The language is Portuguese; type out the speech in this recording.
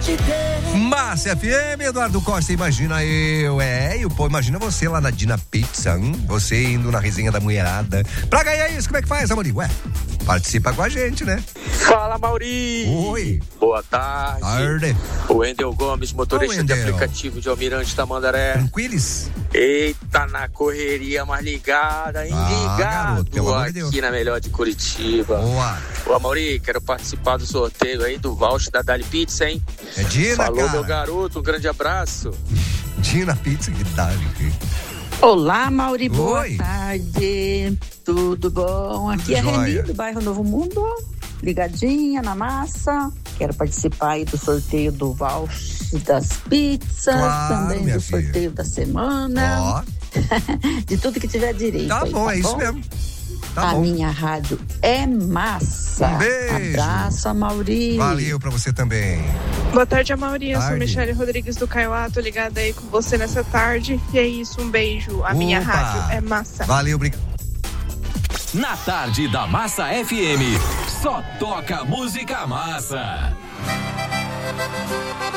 Massa FM, Eduardo Costa, imagina eu, imagina você lá na Dina Pizza, você indo na resenha da mulherada. Pra ganhar isso, como é que faz, Amorim? Participa com a gente, né? Fala, Mauri. Oi. Boa tarde. Tarde. O Wendel Gomes, motorista de aplicativo de Almirante Tamandaré. Tranquilos? Eita, na correria, mas ligada, hein? Ligado, garoto, pelo amor de Deus. Aqui na melhor de Curitiba. Boa. Ô, Mauri, quero participar do sorteio aí do voucher da Dali Pizza, hein? É Dina, Falou, cara. meu garoto, um grande abraço. Dina Pizza, que Dali. Olá, Mauri, boa Oi. tarde. Tudo bom? Aqui é Reni, do bairro Novo Mundo. Ligadinha na massa. Quero participar aí do sorteio do voucher das pizzas, Claro, também minha do filha. sorteio da semana. Ó. De tudo que tiver direito. Tá aí, bom, é isso bom? mesmo. Tá A bom. minha rádio é massa. Um beijo. Abraço, Mauri. Valeu pra você também. Boa tarde, Amaury. Eu sou Tarde. Michele Rodrigues do Caiuá. Tô ligada aí com você nessa tarde. E é isso, um beijo. A minha Opa. rádio é massa. Valeu, obrigado. Na tarde da Massa FM, só toca música massa.